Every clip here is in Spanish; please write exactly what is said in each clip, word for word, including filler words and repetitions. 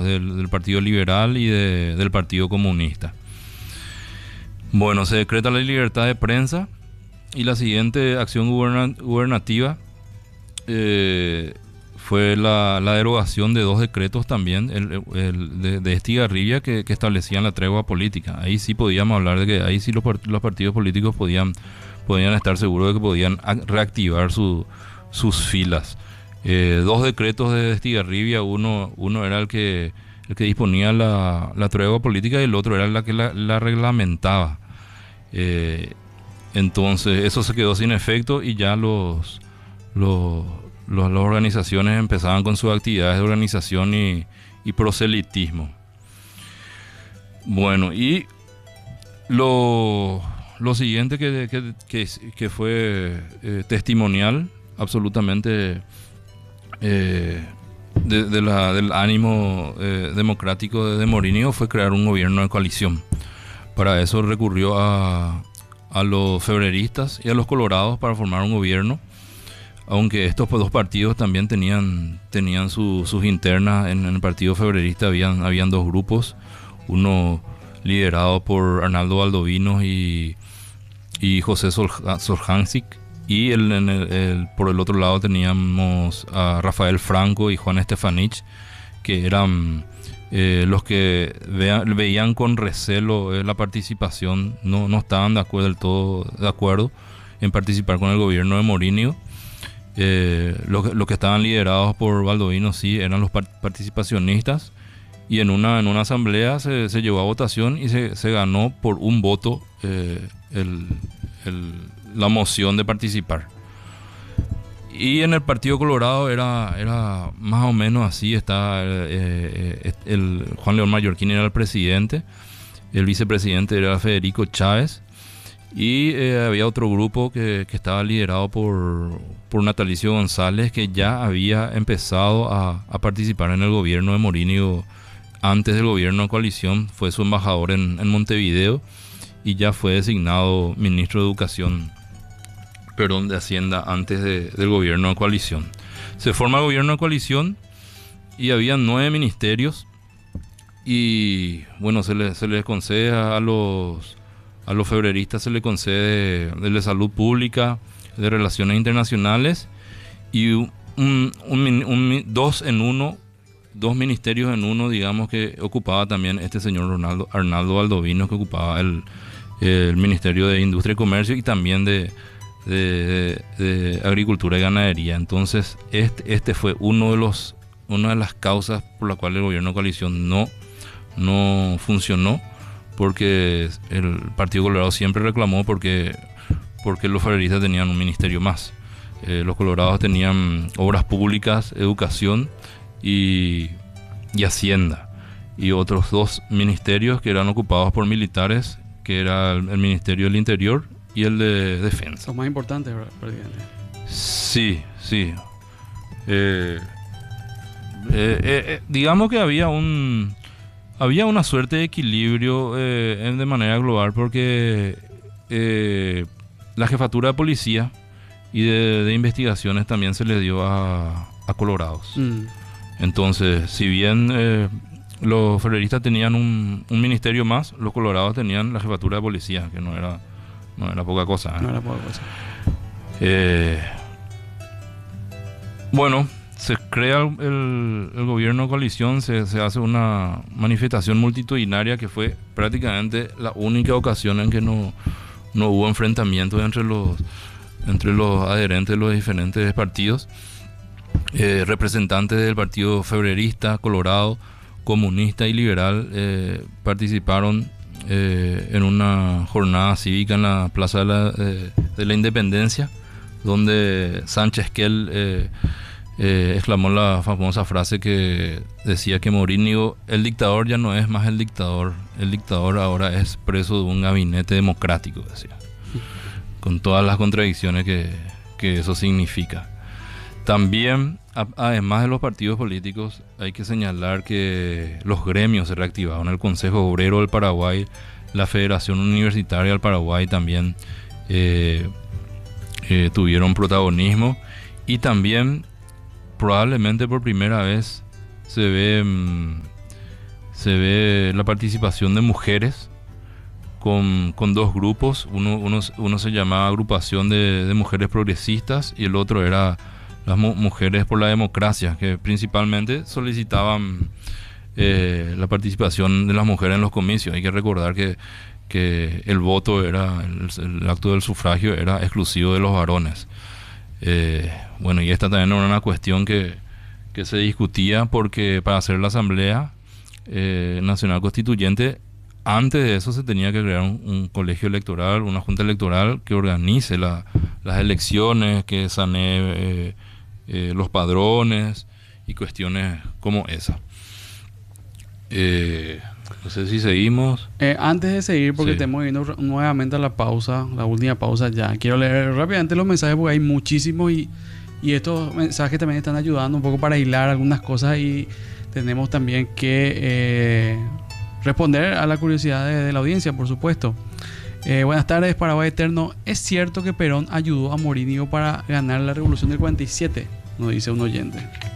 digamos, del, del Partido Liberal y de, del Partido Comunista. Bueno, se decreta la libertad de prensa y la siguiente acción guberna, gubernativa eh, fue la, la derogación de dos decretos también el, el, de, de Estigarribia que, que establecían la tregua política. Ahí sí podíamos hablar de que ahí sí los, los partidos políticos podían, podían estar seguros de que podían reactivar su, sus filas. Eh, dos decretos de Estigarribia, uno, uno era el que, el que disponía la, la tregua política y el otro era la que la, la reglamentaba. Eh, entonces eso se quedó sin efecto y ya los... los Los, las organizaciones empezaban con sus actividades de organización y, y proselitismo. Bueno, y lo, lo siguiente que, que, que, que fue eh, testimonial, absolutamente eh, de, de la, del ánimo eh, democrático de, de Morínigo, fue crear un gobierno de coalición. Para eso recurrió a, a los febreristas y a los colorados para formar un gobierno. Aunque estos dos partidos también tenían, tenían su, sus internas. En, en el Partido Febrerista habían, habían dos grupos, uno liderado por Arnaldo Valdovinos y, y José Soljancic, y el, en el, el, por el otro lado teníamos a Rafael Franco y Juan Estefanich, que eran eh, los que vean, veían con recelo eh, la participación, no, no estaban de acuerdo, del todo de acuerdo en participar con el gobierno de Morínigo. Eh, los, los que estaban liderados por Valdovinos sí eran los participacionistas, y en una, en una asamblea se, se llevó a votación y se, se ganó por un voto eh, el, el, la moción de participar. Y en el Partido Colorado era, era más o menos así. Está eh, eh, el Juan León Mallorquín era el presidente, el vicepresidente era Federico Chávez, y eh, había otro grupo que, que estaba liderado por, por Natalicio González, que ya había empezado a, a participar en el gobierno de Morínigo antes del gobierno de coalición. Fue su embajador en, en Montevideo y ya fue designado ministro de Educación, perdón, de Hacienda antes de, del gobierno de coalición. Se forma el gobierno de coalición y había nueve ministerios, y bueno, se les se les concede a los... A los febreristas se le concede de, de salud pública, de relaciones internacionales, y un, un, un, un, dos en uno, dos ministerios en uno, digamos, que ocupaba también este señor Ronaldo, Arnaldo Valdovinos, que ocupaba el, el Ministerio de Industria y Comercio y también de, de, de, de Agricultura y Ganadería. Entonces este, este fue uno de los, una de las causas por la cual el gobierno de coalición no, no funcionó, porque el Partido Colorado siempre reclamó porque, porque los febreristas tenían un ministerio más. Eh, los colorados tenían obras públicas, educación y, y hacienda, y otros dos ministerios que eran ocupados por militares, que era el, el Ministerio del Interior y el de Defensa. Los más importantes, presidente. Sí, sí. Eh, eh, eh, digamos que había un... Había una suerte de equilibrio eh, de manera global, porque eh, la jefatura de policía y de, de investigaciones también se le dio a, a colorados. Mm. Entonces, si bien eh, los febreristas tenían un, un ministerio más, los colorados tenían la jefatura de policía, que no era, no era poca cosa. ¿eh? No era poca cosa. Eh, bueno... Se crea el, el, el gobierno de coalición, se, se hace una manifestación multitudinaria que fue prácticamente la única ocasión en que no, no hubo enfrentamientos entre los, entre los adherentes de los diferentes partidos. Eh, representantes del Partido Febrerista, Colorado, Comunista y Liberal eh, participaron eh, en una jornada cívica en la Plaza de la, eh, de la Independencia, donde Sánchez Kell eh, Eh, exclamó la famosa frase que decía que Morínigo, el dictador ya no es más el dictador, el dictador ahora es preso de un gabinete democrático, decía, con todas las contradicciones que, que eso significa. También, a, además de los partidos políticos, hay que señalar que los gremios se reactivaron. El Consejo Obrero del Paraguay, la Federación Universitaria del Paraguay también eh, eh, tuvieron protagonismo, y también probablemente por primera vez se ve mmm, se ve la participación de mujeres con, con dos grupos. Uno, uno, uno se llamaba Agrupación de, de Mujeres Progresistas y el otro era las mu- Mujeres por la Democracia, que principalmente solicitaban eh, la participación de las mujeres en los comicios. Hay que recordar que, que el voto era, el, el acto del sufragio era exclusivo de los varones. Eh, bueno, y esta también era una cuestión que, que se discutía porque para hacer la Asamblea eh, Nacional Constituyente, antes de eso se tenía que crear un, un colegio electoral, una junta electoral que organice la, las elecciones, que sanee eh, eh, los padrones y cuestiones como esa. Eh, no sé si seguimos. Eh, antes de seguir, porque Sí. estamos viendo nuevamente a la pausa, la última pausa ya, quiero leer rápidamente los mensajes porque hay muchísimos y, y estos mensajes también están ayudando un poco para hilar algunas cosas y tenemos también que eh, responder a la curiosidad de, de la audiencia, por supuesto. Eh, buenas tardes, Paraguay Eterno. ¿Es cierto que Perón ayudó a Morínigo para ganar la revolución del cuarenta y siete? Nos dice un oyente.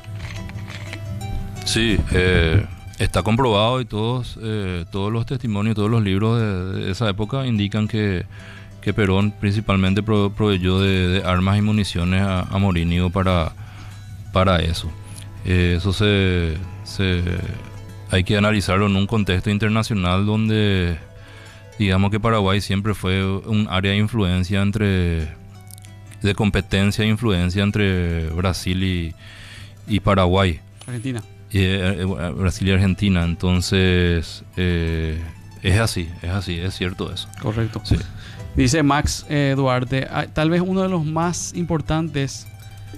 Sí, eh, está comprobado y todos, eh, todos los testimonios, todos los libros de, de esa época indican que, que Perón principalmente pro, proveyó de, de armas y municiones a, a Morínigo para, para eso. Eh, eso se, se hay que analizarlo en un contexto internacional donde digamos que Paraguay siempre fue un área de influencia entre de competencia e influencia entre Brasil y, y Paraguay. Argentina. Y, eh, eh, Brasil y Argentina. Entonces eh, es así, es así, es cierto eso. Correcto. Sí. Dice Max eh, Duarte, ah, tal vez uno de los más importantes,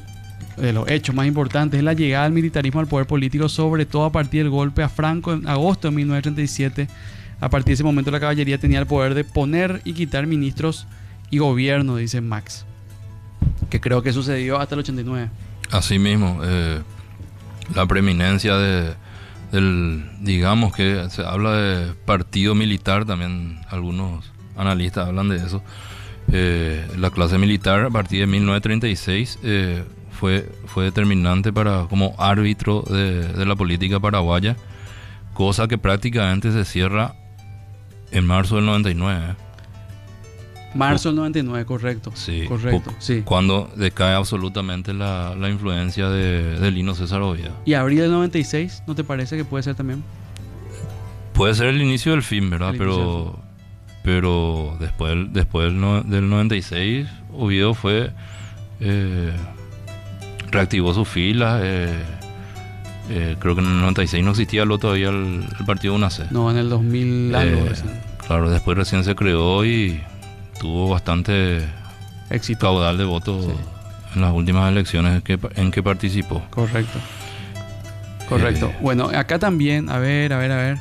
de los hechos más importantes, es la llegada del militarismo al poder político, sobre todo a partir del golpe a Franco en agosto de mil novecientos treinta y siete. A partir de ese momento la caballería tenía el poder de poner y quitar ministros y gobierno, dice Max. Que creo que sucedió hasta el ochenta y nueve. Así mismo, eh, la preeminencia de, del, digamos que se habla de partido militar, también algunos analistas hablan de eso. Eh, la clase militar a partir de mil novecientos treinta y seis eh, fue, fue determinante para, como árbitro de, de la política paraguaya, cosa que prácticamente se cierra en marzo del noventa y nueve. ¿eh? Marzo del noventa y nueve, correcto. Sí, correcto, cu- sí. Cuando decae absolutamente la, la influencia de, de Lino César Oviedo. ¿Y abril del noventa y seis, no te parece que puede ser también? Puede ser el inicio del fin, ¿verdad? El inicio Pero, pero después, del- después del, no- del noventa y seis, Oviedo fue, eh, reactivó sus filas. Eh, eh, creo que en el noventa y seis no existía lo todavía el, el partido U N A C. No, en el dos mil algo. Eh, recién. claro, después recién se creó y tuvo bastante Éxito. caudal de votos Sí. en las últimas elecciones que, en que participó. Correcto. Correcto. Eh, Bueno, acá también, a ver, a ver, a ver.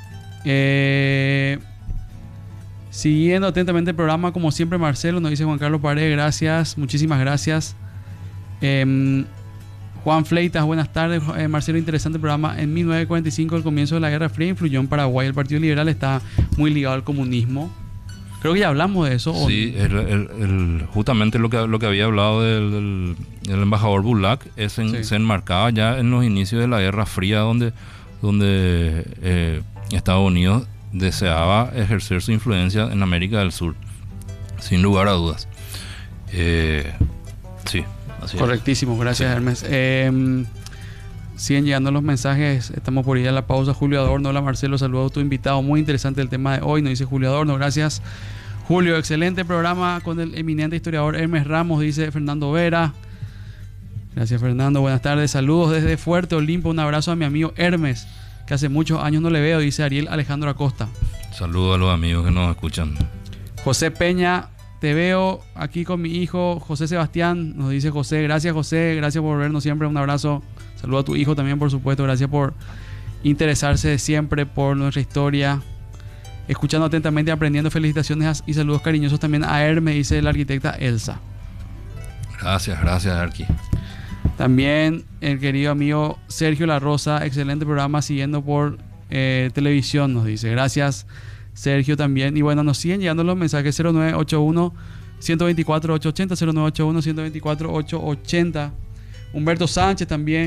Eh, siguiendo atentamente el programa, como siempre, Marcelo, nos dice Juan Carlos Paredes, gracias, muchísimas gracias. Em, Juan Fleitas, buenas tardes. Eh, Marcelo, interesante programa. En mil novecientos cuarenta y cinco, el comienzo de la Guerra Fría influyó en Paraguay. El Partido Liberal está muy ligado al comunismo. Creo que ya hablamos de eso. ¿o Sí, no? el, el- el- justamente lo que, lo que había hablado del, del- del embajador Bulac es en- Sí. se enmarcaba ya en los inicios de la Guerra Fría, donde, donde eh, Estados Unidos deseaba ejercer su influencia en América del Sur, sin lugar a dudas. Eh, sí, así es. Correctísimo, gracias Sí. Hermes. Eh, siguen llegando los mensajes, estamos por ir a la pausa. Julio Adorno, hola Marcelo, saludos a tu invitado, muy interesante el tema de hoy, nos dice Julio Adorno, gracias Julio, excelente programa con el eminente historiador Hermes Ramos, dice Fernando Vera. Gracias Fernando, buenas tardes, saludos desde Fuerte Olimpo, un abrazo a mi amigo Hermes, que hace muchos años no le veo, dice Ariel Alejandro Acosta. Saludos a los amigos que nos escuchan. José Peña, te veo aquí con mi hijo José Sebastián, nos dice José, gracias José, gracias por vernos siempre, un abrazo, saludo a tu hijo también por supuesto, gracias por interesarse siempre por nuestra historia, escuchando atentamente y aprendiendo, felicitaciones y saludos cariñosos también a Hermes, dice la arquitecta Elsa. Gracias, gracias, Arqui. También el querido amigo Sergio La Rosa, excelente programa siguiendo por eh, televisión, nos dice. Gracias Sergio también. Y bueno, nos siguen llegando los mensajes cero nueve ocho uno, uno dos cuatro, ocho ocho cero, cero nueve ocho uno, uno dos cuatro, ocho ocho cero. Humberto Sánchez también,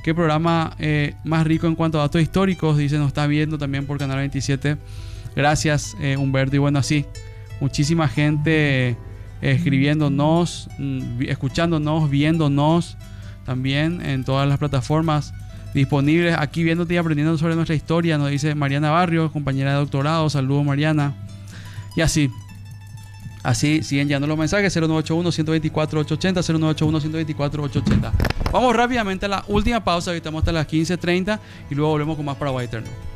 qué programa eh, más rico en cuanto a datos históricos. Dice, nos está viendo también por Canal veintisiete. Gracias, eh, Humberto. Y bueno, así, muchísima gente eh, escribiéndonos, mm, escuchándonos, viéndonos también en todas las plataformas disponibles. Aquí viéndote y aprendiendo sobre nuestra historia, nos dice Mariana Barrios, compañera de doctorado. Saludos, Mariana. Y así, así siguen llegando los mensajes. Cero nueve ocho uno, uno dos cuatro, ocho ocho cero, cero nueve ocho uno, uno dos cuatro, ocho ocho cero. Vamos rápidamente a la última pausa, que estamos hasta las quince treinta y luego volvemos con más Paraguay Eterno.